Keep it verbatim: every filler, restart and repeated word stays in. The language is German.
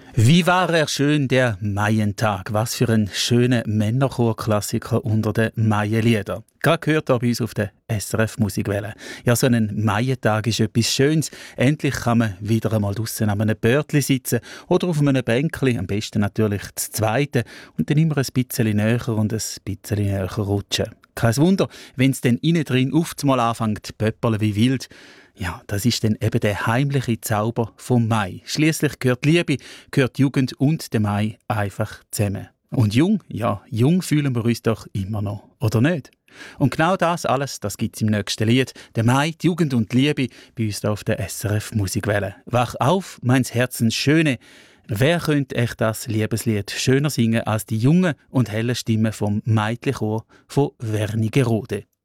Wie war er schön, der Maientag. Was für ein schöner Männerchor-Klassiker unter den Maienliedern. Gerade gehört hier bei uns auf der S R F Musikwelle. Ja, so ein Maientag ist etwas Schönes. Endlich kann man wieder einmal draussen an einem Börtli sitzen oder auf einem Bänkli, am besten natürlich das zweite, und dann immer ein bisschen näher und ein bisschen näher rutschen. Kein Wunder, wenn es dann innen drin oftmals anfängt zu pöppeln wie wild. Ja, das ist dann eben der heimliche Zauber vom Mai. Schließlich gehört die Liebe, gehört die Jugend und der Mai einfach zusammen. Und jung, ja, jung fühlen wir uns doch immer noch, oder nicht? Und genau das alles, das gibt es im nächsten Lied. Der Mai, die Jugend und die Liebe, bei uns hier auf der S R F Musikwelle. Wach auf, meins Herzens Schöne. Wer könnte echt das Liebeslied schöner singen als die junge und helle Stimme vom Meitlichchor von Wernigerode?